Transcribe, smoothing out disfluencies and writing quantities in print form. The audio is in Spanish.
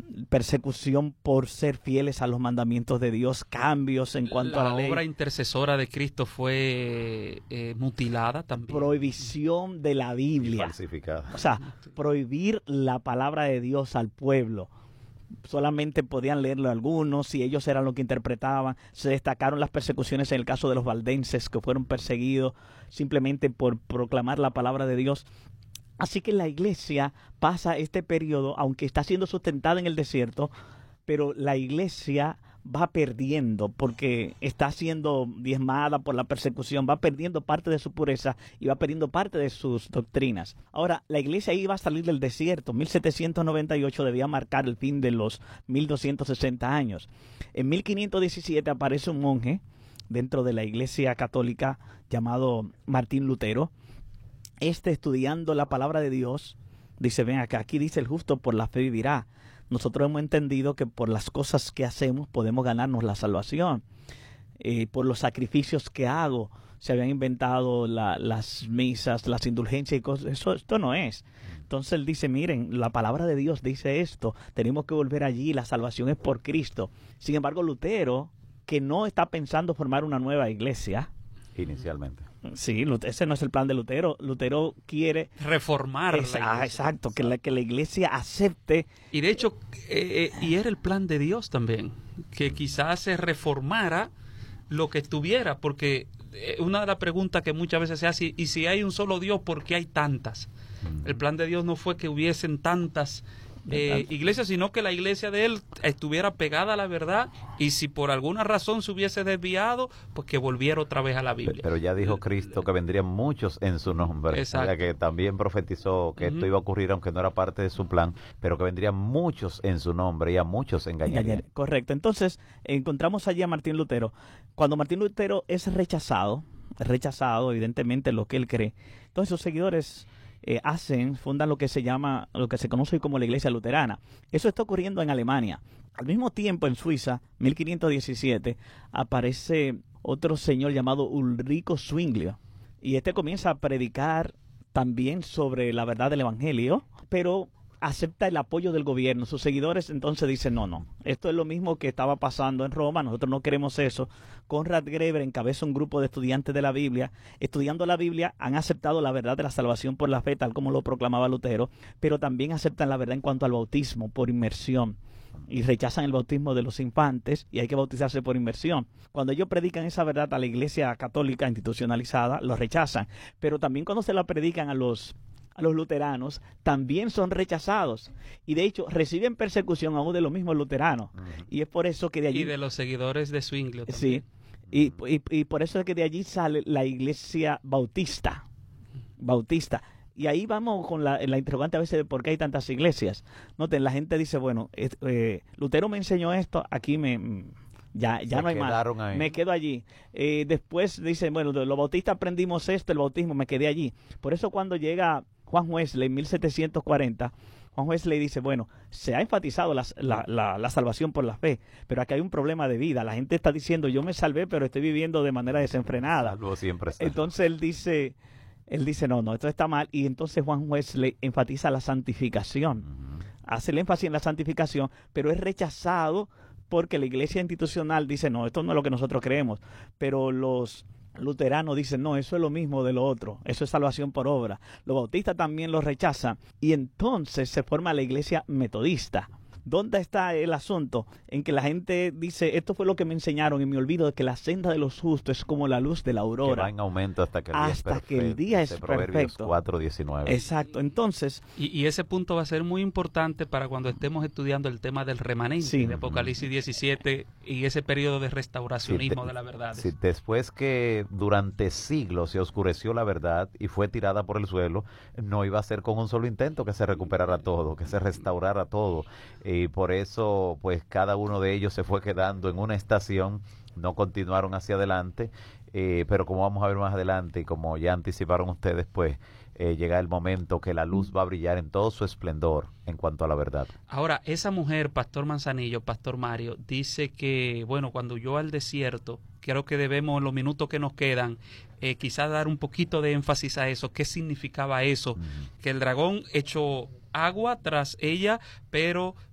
persecución por ser fieles a los mandamientos de Dios, cambios en cuanto a la ley. La obra intercesora de Cristo fue mutilada también. Prohibición de la Biblia. Falsificada. O sea, prohibir la palabra de Dios al pueblo. Solamente podían leerlo algunos y ellos eran los que interpretaban. Se destacaron las persecuciones en el caso de los valdenses, que fueron perseguidos simplemente por proclamar la palabra de Dios. Así que la iglesia pasa este periodo, aunque está siendo sustentada en el desierto, pero la iglesia va perdiendo porque está siendo diezmada por la persecución, va perdiendo parte de su pureza y va perdiendo parte de sus doctrinas. Ahora, la iglesia iba a salir del desierto. 1798 debía marcar el fin de los 1260 años. En 1517 aparece un monje dentro de la iglesia católica llamado Martín Lutero. Estudiando la palabra de Dios, dice, ven acá, aquí dice el justo por la fe vivirá. Nosotros hemos entendido que por las cosas que hacemos podemos ganarnos la salvación. Por los sacrificios que hago, se habían inventado las misas, las indulgencias y cosas. Esto no es. Entonces él dice, miren, la palabra de Dios dice esto, tenemos que volver allí, la salvación es por Cristo. Sin embargo, Lutero, que no está pensando formar una nueva iglesia, inicialmente. Sí, ese no es el plan de Lutero. Lutero quiere reformar la iglesia. Exacto, que la iglesia acepte. Y de hecho, y era el plan de Dios también, que quizás se reformara lo que estuviera, porque una de las preguntas que muchas veces se hace, y si hay un solo Dios, ¿por qué hay tantas? El plan de Dios no fue que hubiesen tantas iglesias, sino que la iglesia de él estuviera pegada a la verdad, y si por alguna razón se hubiese desviado, pues que volviera otra vez a la Biblia. Pero ya dijo Cristo que vendrían muchos en su nombre. Exacto. O sea, que también profetizó que esto iba a ocurrir, aunque no era parte de su plan, pero que vendrían muchos en su nombre y a muchos engañarían. Correcto. Entonces, encontramos allí a Martín Lutero. Cuando Martín Lutero es rechazado evidentemente lo que él cree, entonces sus seguidores fundan lo que se conoce como la Iglesia Luterana. Eso está ocurriendo en Alemania. Al mismo tiempo, en Suiza, 1517, aparece otro señor llamado Ulrico Zwinglio, y comienza a predicar también sobre la verdad del Evangelio, pero acepta el apoyo del gobierno. Sus seguidores entonces dicen, no, esto es lo mismo que estaba pasando en Roma, nosotros no queremos eso. Conrad Gräber encabeza un grupo de estudiantes de la Biblia. Estudiando la Biblia, han aceptado la verdad de la salvación por la fe, tal como lo proclamaba Lutero, pero también aceptan la verdad en cuanto al bautismo por inmersión, y rechazan el bautismo de los infantes, y hay que bautizarse por inmersión. Cuando ellos predican esa verdad a la iglesia católica institucionalizada, lo rechazan, pero también cuando se la predican a los luteranos, también son rechazados, y de hecho reciben persecución aún de los mismos luteranos. Y es por eso que de allí, y de los seguidores de Zwinglio también. Sí, y por eso es que de allí sale la iglesia bautista. Y ahí vamos con la interrogante a veces de por qué hay tantas iglesias. Noten, la gente dice, bueno, Lutero me enseñó esto, aquí ya no hay más, ahí. Me quedo allí. Después dicen, bueno, de los bautistas aprendimos esto, el bautismo, me quedé allí. Por eso cuando llega Juan Wesley en 1740, Juan Wesley dice, bueno, se ha enfatizado la salvación por la fe, pero aquí hay un problema de vida. La gente está diciendo, yo me salvé, pero estoy viviendo de manera desenfrenada. Salvo siempre está. Entonces él dice, no, esto está mal. Y entonces Juan Wesley enfatiza la santificación. Hace el énfasis en la santificación, pero es rechazado porque la iglesia institucional dice, no, esto no es lo que nosotros creemos. Pero los luteranos dicen, no, eso es lo mismo de lo otro, eso es salvación por obra. Los bautistas también lo rechazan, y entonces se forma la iglesia metodista. ¿Dónde está el asunto? En que la gente dice, esto fue lo que me enseñaron y me olvido de que la senda de los justos es como la luz de la aurora. Que va en aumento hasta que el día es perfecto. Proverbios 4:19. Exacto, entonces... Y ese punto va a ser muy importante para cuando estemos estudiando el tema del remanente de Apocalipsis 17 y ese periodo de restauracionismo de la verdad. Sí, después que durante siglos se oscureció la verdad y fue tirada por el suelo, no iba a ser con un solo intento que se recuperara todo, que se restaurara todo. Y por eso, pues, cada uno de ellos se fue quedando en una estación, no continuaron hacia adelante, pero como vamos a ver más adelante y como ya anticiparon ustedes, pues, llega el momento que la luz va a brillar en todo su esplendor en cuanto a la verdad. Ahora, esa mujer, Pastor Manzanillo, Pastor Mario, dice que, bueno, cuando huyó al desierto, creo que debemos, en los minutos que nos quedan, quizás dar un poquito de énfasis a eso. ¿Qué significaba eso? Que el dragón echó agua tras ella, pero